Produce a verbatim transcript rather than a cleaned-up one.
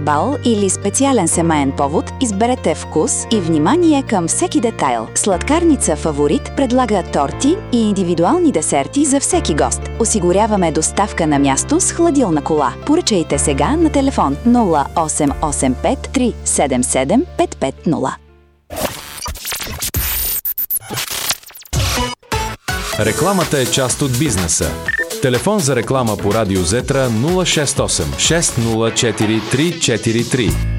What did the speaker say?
бал или специален семеен повод, изберете вкус и внимание към всеки детайл. Сладкарница Фаворит предлага торти и индивидуални десерти за всеки гост. Осигуряваме доставка на място с хладилна кола. Поръчайте сега на телефон нула осем осем пет три седем седем пет пет нула. Рекламата е част от бизнеса. Телефон за реклама по Радио Зетра нула шест осем шест нула четири три четири три.